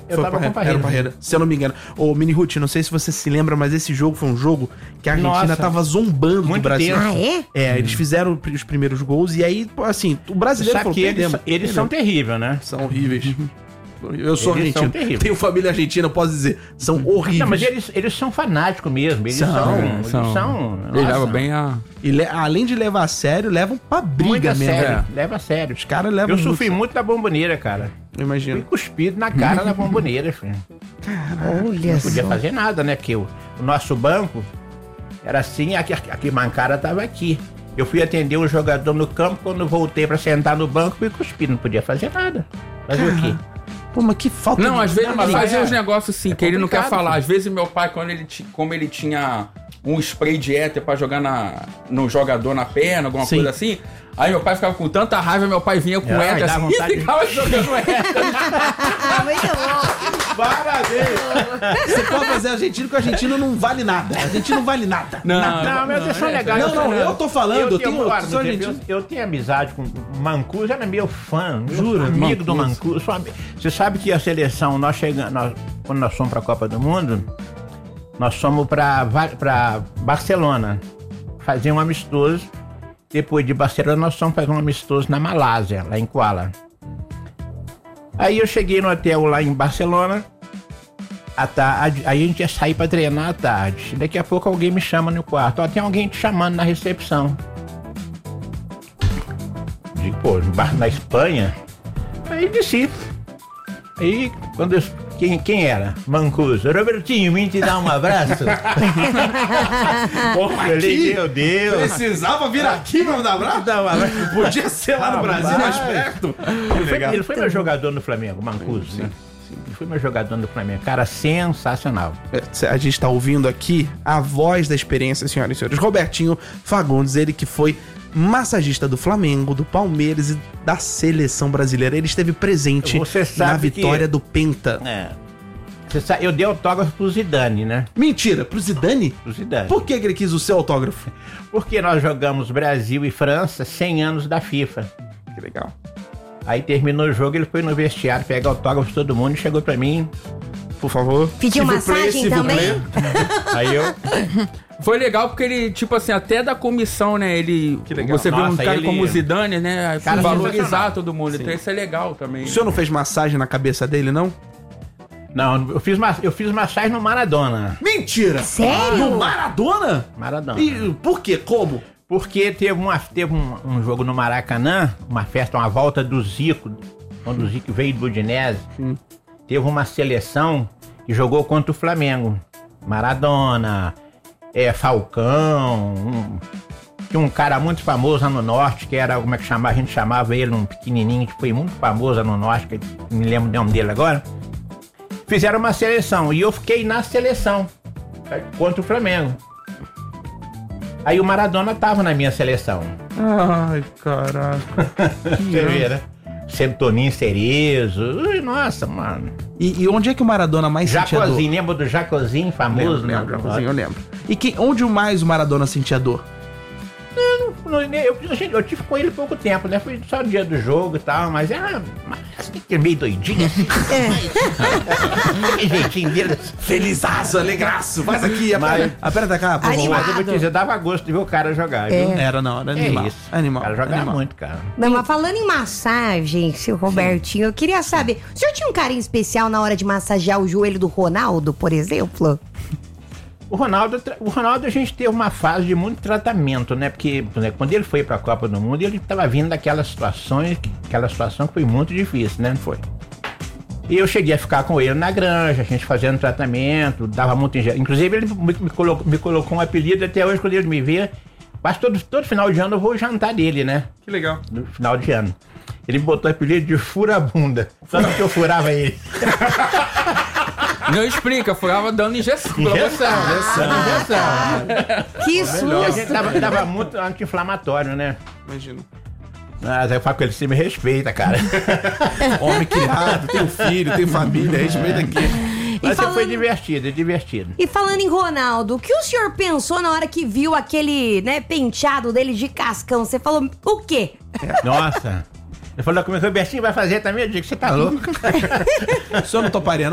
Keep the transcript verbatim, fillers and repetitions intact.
Eu foi tava Parreira, com Parreira. Era o Parreira, se eu não me engano. Ô, Mini Ruth, não sei se você se lembra, mas esse jogo foi um jogo que a Argentina Nossa, tava zombando do muito Brasil. tenso. Ah, é? É, eles fizeram os primeiros gols e aí, pô, assim, o brasileiro Sabe falou, que eles, perdemos, eles são perdemos. terríveis, né? São horríveis. Eu sou Eles são argentino, terríveis. tenho família argentina, eu posso dizer, são horríveis. Não, mas eles, eles são fanáticos mesmo. Eles São, são. Eles são. são. Ele nossa, leva bem a... E le- além de levar a sério, levam pra briga muito a mesmo. sério. É. Leva a sério. Os caras levam Eu sofri muito. muito da bomboneira, cara. Eu Fui imagino. cuspido na cara da bomboneira, filho. Olha Não podia só. fazer nada, né? Porque o, o nosso banco era assim, aqui, aqui Mancara tava aqui. Eu fui atender um jogador no campo, quando voltei pra sentar no banco, fui cuspido. Não podia fazer nada. Fazer o quê? Pô, mas que falta Não, de... às vezes Não, mas fazer é- uns negócios assim, é que ele não quer complicado, falar. filho. Às vezes meu pai, quando ele ti- como ele tinha um spray de éter pra jogar na, no jogador na perna, alguma Sim. coisa assim, aí meu pai ficava com tanta raiva, meu pai vinha com Ai, éter dá assim vontade e de- ficava jogando éter. Ah, muito bom. Parabéns! Você pode fazer argentino, que o argentino não vale nada. A gente não vale nada. Não, nada. Não, mas eles são legais. Não, não, eu tô falando, eu tenho- olha, eu sou eu, argentino. eu tenho amizade com o Mancuso, era meu fã, meu Jura? amigo do Mancuso. Mancuso. sou ami- Você sabe que a seleção, nós chegamos, nós- quando nós fomos pra Copa do Mundo, nós fomos pra, Va- pra Barcelona fazer um amistoso. Depois de Barcelona, nós fomos fazer um amistoso na Malásia, lá em Kuala. Aí eu cheguei no hotel lá em Barcelona. À tarde, aí a gente ia sair pra treinar à tarde. Daqui a pouco alguém me chama no quarto. Ó, tem alguém te chamando na recepção. Digo, pô, na Espanha? Aí desci. Aí, quando eu, quem, quem era? Mancuso. Robertinho, vim te dar um abraço. Porra, Eu falei, aqui, meu Deus. precisava vir aqui pra me dar abraço? Dá um abraço. Podia ser lá no Rapaz. Brasil, mais perto. Ele foi, ele foi meu jogador no Flamengo, Mancuso, né? Ele foi meu jogador no Flamengo. Cara, sensacional. É, a gente tá ouvindo aqui a voz da experiência, senhoras e senhores. Robertinho Fagundes, ele que foi massagista do Flamengo, do Palmeiras e da seleção brasileira. Ele esteve presente Você sabe na vitória que- do Penta. É. Você sabe, eu dei autógrafo pro Zidane, né? Mentira, pro Zidane? Pro Zidane. Por que que ele quis o seu autógrafo? Porque nós jogamos Brasil e França cem anos da FIFA. Que legal. Aí terminou o jogo, ele foi no vestiário pegar autógrafo de todo mundo e chegou pra mim. Por favor. Pediu S'il vous plaît, massagem s'il vous também? plaît. Aí eu. Foi legal porque ele, tipo assim, até da comissão, né? Ele. Que legal. Você vê um Nossa, cara ele- como o Zidane, né? Cara valorizar sensacional. todo mundo. Então isso é legal também. O senhor não fez massagem na cabeça dele, não? Não, eu fiz, ma- eu fiz massagem no Maradona. Mentira! Sério? No Maradona? Maradona. E por quê? Como? Porque teve, uma, teve um, um jogo no Maracanã, uma festa, uma volta do Zico, quando o Zico veio do Udinese. Teve uma seleção que jogou contra o Flamengo. Maradona, é, Falcão, um, tinha um cara muito famoso lá no Norte, que era, como é que chamava? A gente chamava ele, um pequenininho, que foi muito famoso lá no Norte, que eu não me lembro o nome dele agora. Fizeram uma seleção e eu fiquei na seleção contra o Flamengo. Aí o Maradona tava na minha seleção. Ai, caraca. Você vê, né? Centoninho Cerezo. Ui, nossa, mano. E, e onde é que o Maradona mais sentia dor? Jacozinho, lembra do Jacozinho famoso? Lembro, lembro, né? Jacozinho, eu lembro. E que, onde mais o Maradona sentia dor? Não, Eu, eu, eu tive com ele pouco tempo, né? Foi só o dia do jogo e tal, mas era assim, que meio doidinho assim. Aquele jeitinho dele. Felizaço, alegraço. Faz aqui, Mas- aperta, aperta cá, por favor. Animado. Mas eu vou te dizer, dava gosto de ver o cara jogar, viu? Era não, era É animal. isso. Animal. O cara jogava animal. muito, cara. Não, mas falando em massagem, seu Robertinho, eu queria saber, o senhor tinha um carinho especial na hora de massagear o joelho do Ronaldo, por exemplo? O Ronaldo, o Ronaldo, a gente teve uma fase de muito tratamento, né? Porque né, quando ele foi pra Copa do Mundo, ele tava vindo daquelas situações, aquela situação que foi muito difícil, né? Foi. E eu cheguei a ficar com ele na granja, a gente fazendo tratamento, dava muito injeção. Inclusive, ele me, me colocou, me colocou um apelido, até hoje, quando ele me vê, quase todo, todo final de ano eu vou jantar dele, né? Que legal. No final de ano. Ele me botou o apelido de furabunda. Sabe que eu furava ele? Não explica, furava dando injeção pra você. Injeção, injeção. Que A gente susto! dava, dava muito anti-inflamatório, né? Imagina. Mas aí eu falo com ele, você me respeita, cara. Homem criado, tem um filho, tem família, respeita aqui. Mas falando- foi divertido, é divertido. E falando em Ronaldo, o que o senhor pensou na hora que viu aquele, né, penteado dele de cascão? Você falou o quê? Nossa. Ele falou comigo, Robertinho vai fazer também? Eu digo, você tá louco? O senhor não toparia,